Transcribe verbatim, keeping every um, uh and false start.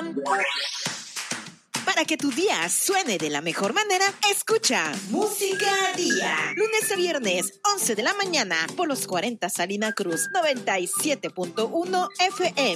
Para que tu día suene de la mejor manera, escucha Música Día. Lunes a viernes, once de la mañana, por los cuarenta Salina Cruz, noventa y siete punto uno F M.